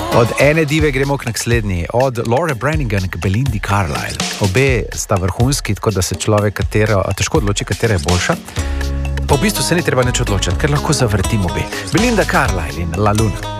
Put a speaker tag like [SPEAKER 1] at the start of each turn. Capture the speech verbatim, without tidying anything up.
[SPEAKER 1] Od ene dive gremo k naslednji, od Laure Branigan k Belinda Carlisle. Obe sta vrhunski, tako da se človek katero, težko odloči, katera je boljša. Pa v bistvu se ni treba nič odločiti, ker lahko zavrtimo obe. Belinda Carlisle in La Luna.